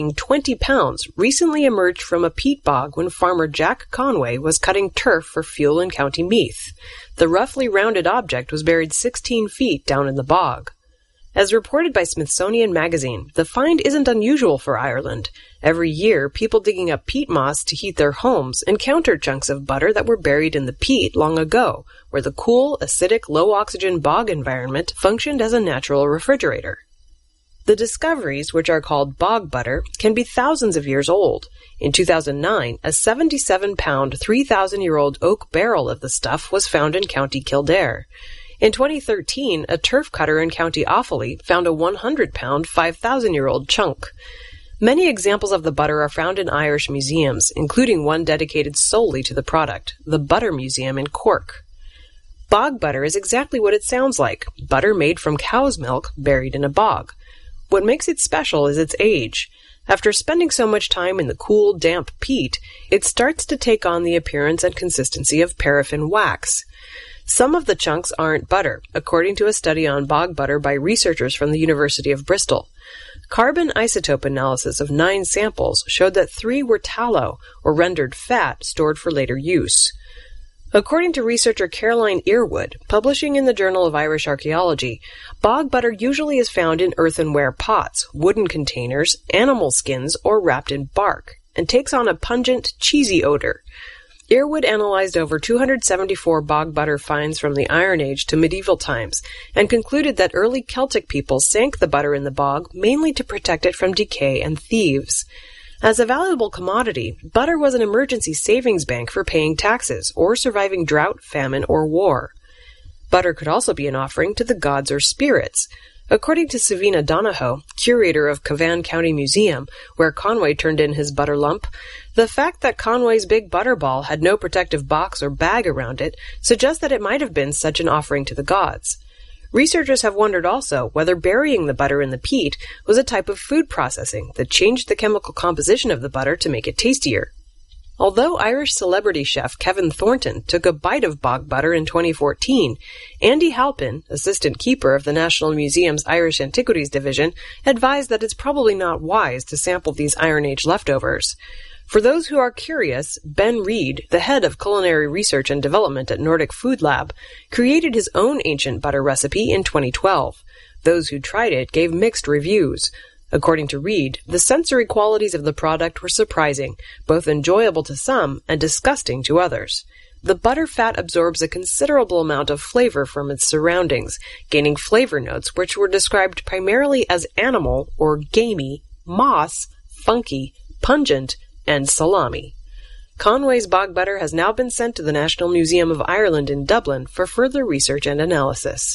20 pounds recently emerged from a peat bog when farmer Jack Conway was cutting turf for fuel in County Meath. The roughly rounded object was buried 16 feet down in the bog. As reported by Smithsonian Magazine, the find isn't unusual for Ireland. Every year, people digging up peat moss to heat their homes encounter chunks of butter that were buried in the peat long ago, where the cool, acidic, low-oxygen bog environment functioned as a natural refrigerator. The discoveries, which are called bog butter, can be thousands of years old. In 2009, a 77-pound, 3,000-year-old oak barrel of the stuff was found in County Kildare. In 2013, a turf cutter in County Offaly found a 100-pound, 5,000-year-old chunk. Many examples of the butter are found in Irish museums, including one dedicated solely to the product, the Butter Museum in Cork. Bog butter is exactly what it sounds like, butter made from cow's milk buried in a bog. What makes it special is its age. After spending so much time in the cool, damp peat, it starts to take on the appearance and consistency of paraffin wax. Some of the chunks aren't butter, according to a study on bog butter by researchers from the University of Bristol. Carbon isotope analysis of 9 samples showed that 3 were tallow, or rendered fat, stored for later use. According to researcher Caroline Earwood, publishing in the Journal of Irish Archaeology, bog butter usually is found in earthenware pots, wooden containers, animal skins, or wrapped in bark, and takes on a pungent, cheesy odor. Earwood analyzed over 274 bog butter finds from the Iron Age to medieval times, and concluded that early Celtic people sank the butter in the bog mainly to protect it from decay and thieves. As a valuable commodity, butter was an emergency savings bank for paying taxes or surviving drought, famine, or war. Butter could also be an offering to the gods or spirits. According to Savina Donahoe, curator of Cavan County Museum, where Conway turned in his butter lump, the fact that Conway's big butterball had no protective box or bag around it suggests that it might have been such an offering to the gods. Researchers have wondered also whether burying the butter in the peat was a type of food processing that changed the chemical composition of the butter to make it tastier. Although Irish celebrity chef Kevin Thornton took a bite of bog butter in 2014, Andy Halpin, assistant keeper of the National Museum's Irish Antiquities Division, advised that it's probably not wise to sample these Iron Age leftovers. For those who are curious, Ben Reed, the head of culinary research and development at Nordic Food Lab, created his own ancient butter recipe in 2012. Those who tried it gave mixed reviews. According to Reed, the sensory qualities of the product were surprising, both enjoyable to some and disgusting to others. The butter fat absorbs a considerable amount of flavor from its surroundings, gaining flavor notes which were described primarily as animal or gamey, moss, funky, pungent, and salami. Conway's bog butter has now been sent to the National Museum of Ireland in Dublin for further research and analysis.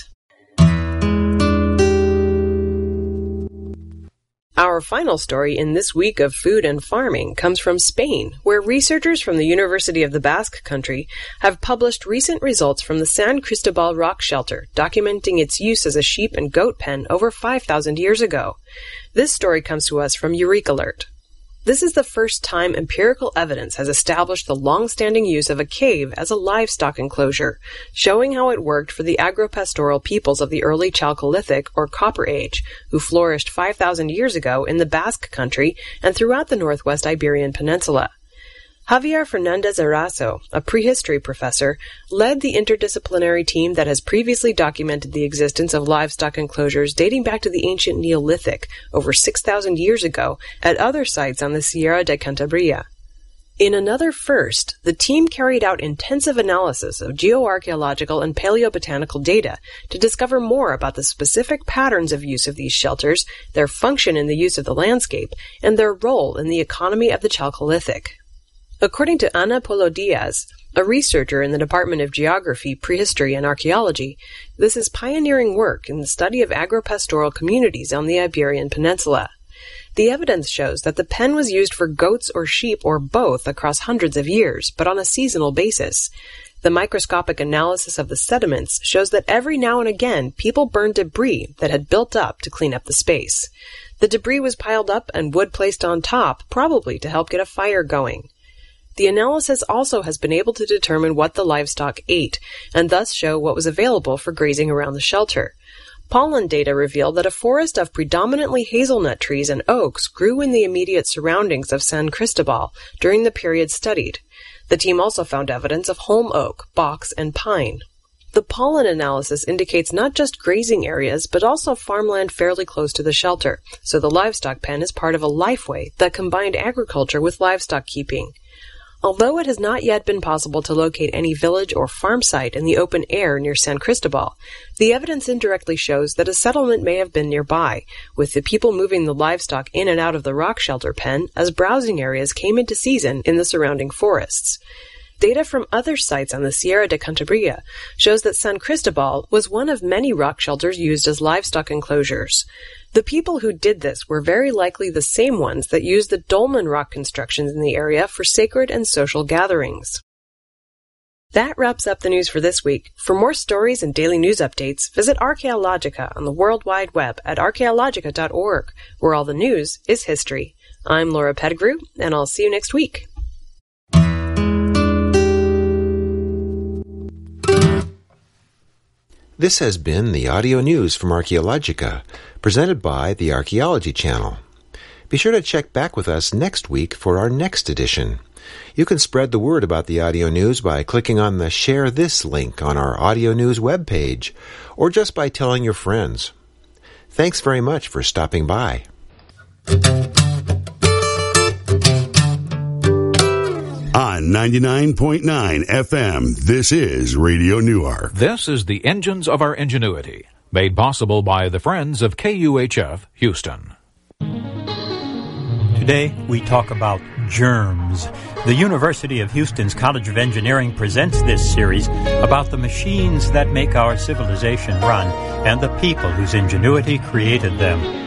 Our final story in this week of food and farming comes from Spain, where researchers from the University of the Basque Country have published recent results from the San Cristobal rock shelter, documenting its use as a sheep and goat pen over 5,000 years ago. This story comes to us from Eureka Alert. This is the first time empirical evidence has established the long-standing use of a cave as a livestock enclosure, showing how it worked for the agropastoral peoples of the early Chalcolithic or Copper Age, who flourished 5,000 years ago in the Basque Country and throughout the northwest Iberian Peninsula. Javier Fernandez Eraso, a prehistory professor, led the interdisciplinary team that has previously documented the existence of livestock enclosures dating back to the ancient Neolithic, over 6,000 years ago, at other sites on the Sierra de Cantabria. In another first, the team carried out intensive analysis of geoarchaeological and paleobotanical data to discover more about the specific patterns of use of these shelters, their function in the use of the landscape, and their role in the economy of the Chalcolithic. According to Ana Polo Diaz, a researcher in the Department of Geography, Prehistory, and Archaeology, this is pioneering work in the study of agropastoral communities on the Iberian Peninsula. The evidence shows that the pen was used for goats or sheep or both across hundreds of years, but on a seasonal basis. The microscopic analysis of the sediments shows that every now and again people burned debris that had built up to clean up the space. The debris was piled up and wood placed on top, probably to help get a fire going. The analysis also has been able to determine what the livestock ate, and thus show what was available for grazing around the shelter. Pollen data reveal that a forest of predominantly hazelnut trees and oaks grew in the immediate surroundings of San Cristobal during the period studied. The team also found evidence of holm oak, box, and pine. The pollen analysis indicates not just grazing areas, but also farmland fairly close to the shelter, so the livestock pen is part of a lifeway that combined agriculture with livestock keeping. Although it has not yet been possible to locate any village or farm site in the open air near San Cristobal, the evidence indirectly shows that a settlement may have been nearby, with the people moving the livestock in and out of the rock shelter pen as browsing areas came into season in the surrounding forests. Data from other sites on the Sierra de Cantabria shows that San Cristobal was one of many rock shelters used as livestock enclosures. The people who did this were very likely the same ones that used the dolmen rock constructions in the area for sacred and social gatherings. That wraps up the news for this week. For more stories and daily news updates, visit Archaeologica on the World Wide Web at archaeologica.org, where all the news is history. I'm Laura Pettigrew, and I'll see you next week. This has been the audio news from Archaeologica, presented by the Archaeology Channel. Be sure to check back with us next week for our next edition. You can spread the word about the audio news by clicking on the Share This link on our audio news webpage, or just by telling your friends. Thanks very much for stopping by. On 99.9 FM, this is Radio Newark. This is the Engines of Our Ingenuity, made possible by the friends of KUHF Houston. Today, we talk about germs. The University of Houston's College of Engineering presents this series about the machines that make our civilization run and the people whose ingenuity created them.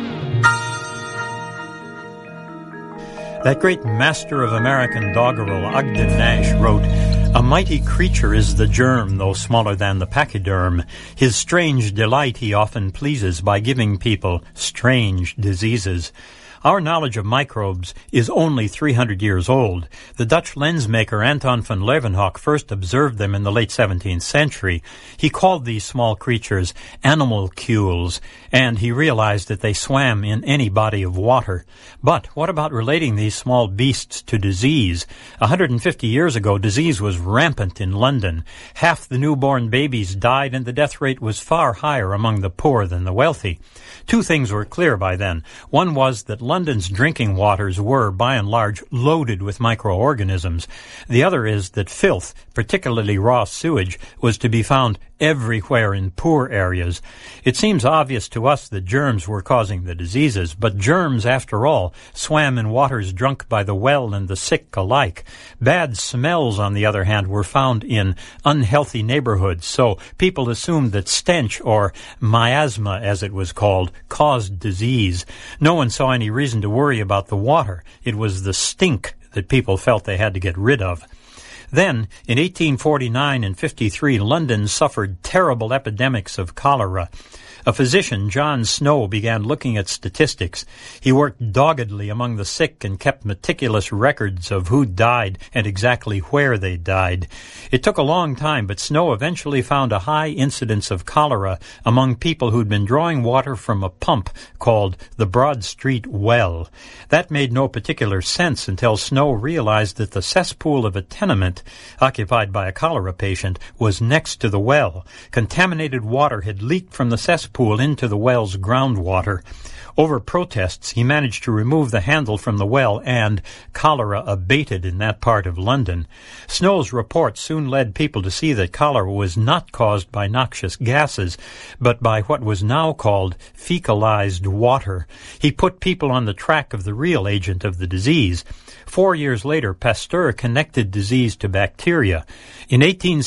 That great master of American doggerel, Ogden Nash, wrote, "A mighty creature is the germ, though smaller than the pachyderm. His strange delight he often pleases by giving people strange diseases." Our knowledge of microbes is only 300 years old. The Dutch lens maker Anton van Leeuwenhoek first observed them in the late 17th century. He called these small creatures animalcules, and he realized that they swam in any body of water. But what about relating these small beasts to disease? 150 years ago, disease was rampant in London. Half the newborn babies died, and the death rate was far higher among the poor than the wealthy. Two things were clear by then. One was that London's drinking waters were, by and large, loaded with microorganisms. The other is that filth, particularly raw sewage, was to be found everywhere in poor areas. It seems obvious to us that germs were causing the diseases, but germs, after all, swam in waters drunk by the well and the sick alike. Bad smells, on the other hand, were found in unhealthy neighborhoods, so people assumed that stench, or miasma as it was called, caused disease. No one saw any reason to worry about the water. It was the stink that people felt they had to get rid of. Then, in 1849 and 53, London suffered terrible epidemics of cholera. A physician, John Snow, began looking at statistics. He worked doggedly among the sick and kept meticulous records of who died and exactly where they died. It took a long time, but Snow eventually found a high incidence of cholera among people who'd been drawing water from a pump called the Broad Street Well. That made no particular sense until Snow realized that the cesspool of a tenement occupied by a cholera patient was next to the well. Contaminated water had leaked from the cesspool into the well's groundwater. Over protests, he managed to remove the handle from the well, and cholera abated in that part of London. Snow's report soon led people to see that cholera was not caused by noxious gases, but by what was now called fecalized water. He put people on the track of the real agent of the disease. 4 years later, Pasteur connected disease to bacteria. In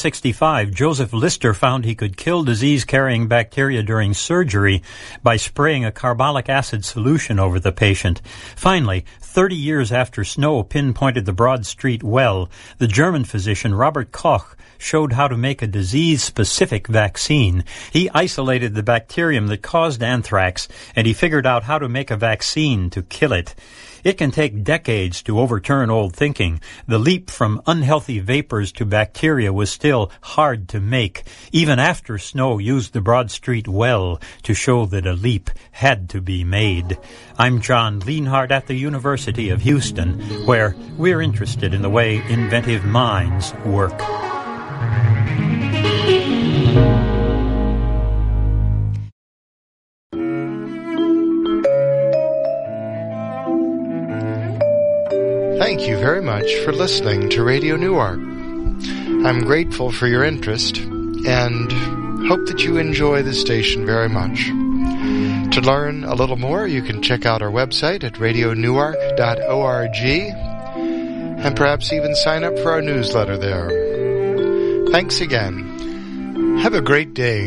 1865, Joseph Lister found he could kill disease-carrying bacteria during surgery by spraying a carbolic acid solution over the patient. Finally, 30 years after Snow pinpointed the Broad Street Well, the German physician Robert Koch showed how to make a disease-specific vaccine. He isolated the bacterium that caused anthrax, and he figured out how to make a vaccine to kill it. It can take decades to overturn old thinking. The leap from unhealthy vapors to bacteria was still hard to make, even after Snow used the Broad Street well to show that a leap had to be made. I'm John Lienhardt at the University of Houston, where we're interested in the way inventive minds work. Thank you very much for listening to Radio Newark. I'm grateful for your interest and hope that you enjoy the station very much. To learn a little more, you can check out our website at radionewark.org and perhaps even sign up for our newsletter there. Thanks again. Have a great day.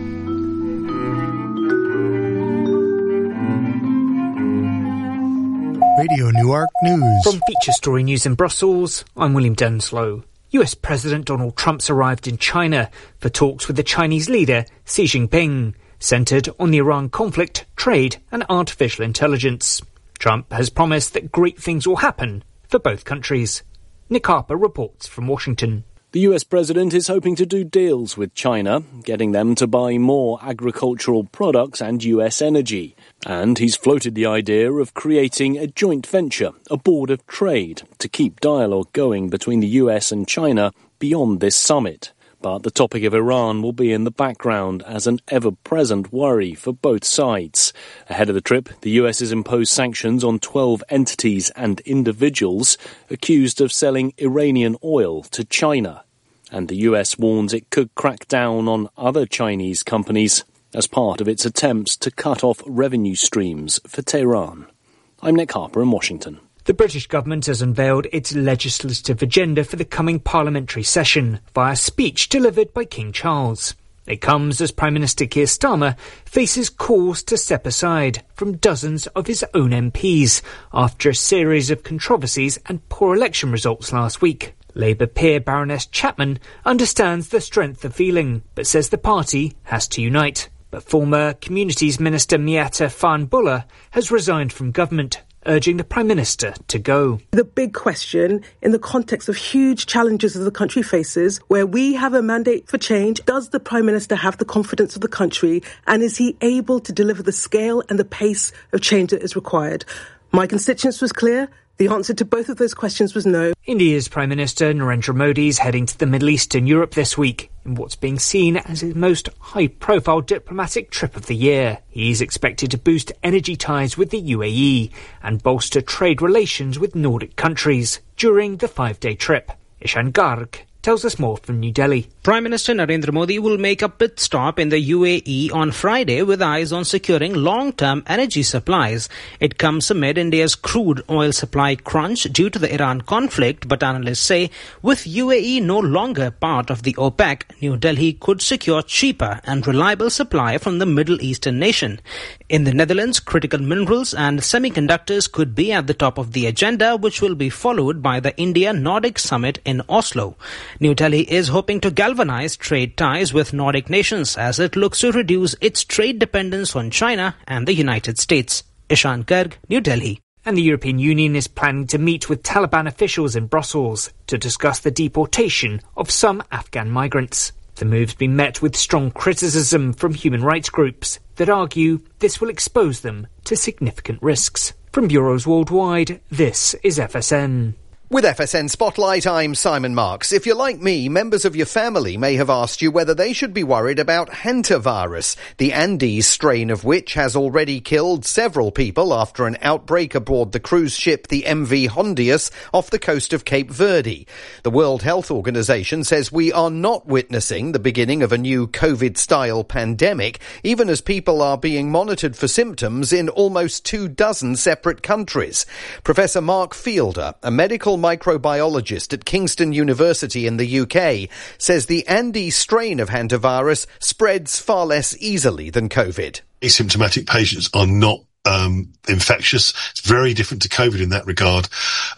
Radio Newark News. From Feature Story News in Brussels, I'm William Denslow. US President Donald Trump's arrived in China for talks with the Chinese leader Xi Jinping, centred on the Iran conflict, trade and artificial intelligence. Trump has promised that great things will happen for both countries. Nick Harper reports from Washington. The US president is hoping to do deals with China, getting them to buy more agricultural products and US energy. And he's floated the idea of creating a joint venture, a board of trade, to keep dialogue going between the US and China beyond this summit. But the topic of Iran will be in the background as an ever-present worry for both sides. Ahead of the trip, the US has imposed sanctions on 12 entities and individuals accused of selling Iranian oil to China. And the US warns it could crack down on other Chinese companies as part of its attempts to cut off revenue streams for Tehran. I'm Nick Harper in Washington. The British government has unveiled its legislative agenda for the coming parliamentary session via a speech delivered by King Charles. It comes as Prime Minister Keir Starmer faces calls to step aside from dozens of his own MPs after a series of controversies and poor election results last week. Labour peer Baroness Chapman understands the strength of feeling, but says the party has to unite. But former Communities Minister Miatta Fahnbulleh has resigned from government, urging the Prime Minister to go. The big question in the context of huge challenges that the country faces, where we have a mandate for change, does the Prime Minister have the confidence of the country, and is he able to deliver the scale and the pace of change that is required? My constituents was clear. The answer to both of those questions was no. India's Prime Minister Narendra Modi is heading to the Middle East and Europe this week in what's being seen as his most high-profile diplomatic trip of the year. He's expected to boost energy ties with the UAE and bolster trade relations with Nordic countries during the 5-day trip. Ishan Garg tells us more from New Delhi. Prime Minister Narendra Modi will make a pit stop in the UAE on Friday with eyes on securing long-term energy supplies. It comes amid India's crude oil supply crunch due to the Iran conflict, but analysts say with UAE no longer part of the OPEC, New Delhi could secure cheaper and reliable supply from the Middle Eastern nation. In the Netherlands, critical minerals and semiconductors could be at the top of the agenda, which will be followed by the India-Nordic Summit in Oslo. New Delhi is hoping to galvanize trade ties with Nordic nations as it looks to reduce its trade dependence on China and the United States. Ishan Garg, New Delhi. And the European Union is planning to meet with Taliban officials in Brussels to discuss the deportation of some Afghan migrants. The move's been met with strong criticism from human rights groups that argue this will expose them to significant risks. From bureaus worldwide, this is FSN. With FSN Spotlight, I'm Simon Marks. If you're like me, members of your family may have asked you whether they should be worried about hantavirus, the Andes strain of which has already killed several people after an outbreak aboard the cruise ship the MV Hondius off the coast of Cape Verde. The World Health Organization says we are not witnessing the beginning of a new COVID-style pandemic, even as people are being monitored for symptoms in almost 24 separate countries. Professor Mark Fielder, a medical microbiologist at Kingston University in the UK, says the Andes strain of hantavirus spreads far less easily than COVID. Asymptomatic patients are not infectious. It's very different to COVID in that regard.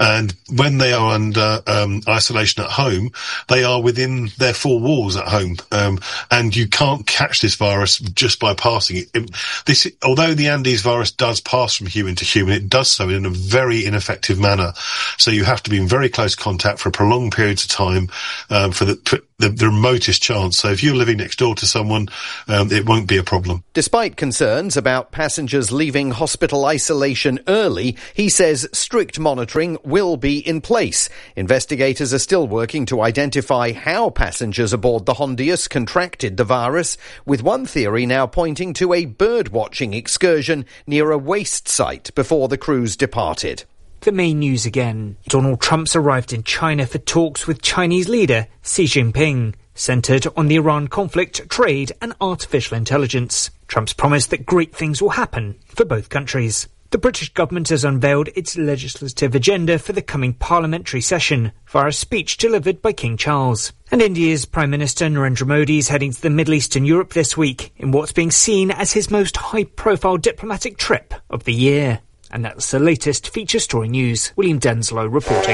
And when they are under isolation at home, they are within their four walls at home, and you can't catch this virus just by passing it. Although the Andes virus does pass from human to human, it does so in a very ineffective manner. So you have to be in very close contact for prolonged periods of time for the remotest chance. So if you're living next door to someone, it won't be a problem. Despite concerns about passengers leaving hospital isolation early, he says strict monitoring will be in place. Investigators are still working to identify how passengers aboard the Hondius contracted the virus, with one theory now pointing to a bird-watching excursion near a waste site before the cruise departed. The main news again. Donald Trump's arrived in China for talks with Chinese leader Xi Jinping, centred on the Iran conflict, trade and artificial intelligence. Trump's promised that great things will happen for both countries. The British government has unveiled its legislative agenda for the coming parliamentary session via a speech delivered by King Charles. And India's Prime Minister Narendra Modi is heading to the Middle East and Europe this week in what's being seen as his most high-profile diplomatic trip of the year. And that's the latest feature story news. William Denslow reporting.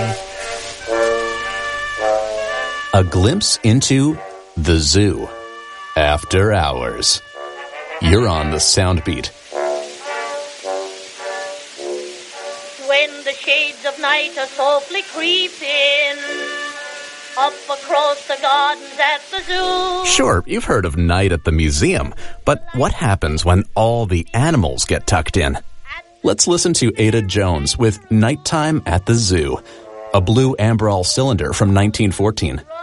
A glimpse into the zoo. After hours. You're on the Soundbeat. When the shades of night are softly creeping up across the gardens at the zoo. Sure, you've heard of night at the museum, but what happens when all the animals get tucked in? Let's listen to Ada Jones with Nighttime at the Zoo, a blue Amberol cylinder from 1914.